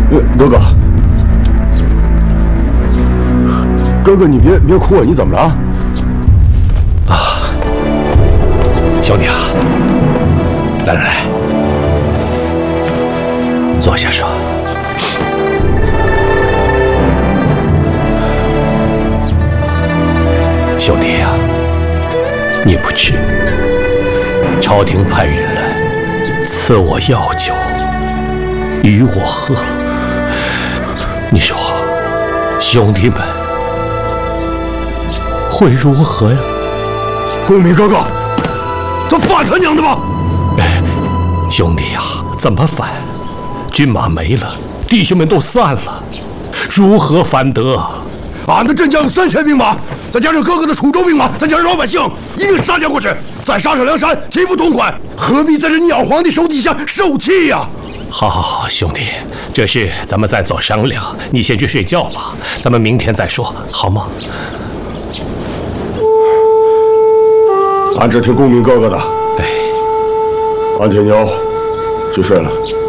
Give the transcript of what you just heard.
哥哥，哥哥，你别哭啊！你怎么了？ 啊，兄弟啊，来，坐下说。兄弟呀，你不知，朝廷派人来赐我药酒，与我喝。你说，兄弟们会如何呀？ 公明哥哥，这反他娘的吧！ 兄弟呀，怎么反？军马没了，弟兄们都散了，如何反得？ 俺的镇江有3000兵马，再加上哥哥的楚州兵马，再加上老百姓，一并杀将过去，再杀上梁山，岂不痛快？何必在这鸟皇帝手底下受气呀？ 好，兄弟，这事咱们再做商量。你先去睡觉吧，咱们明天再说，好吗？ 俺只听公明哥哥的。俺铁牛去睡了。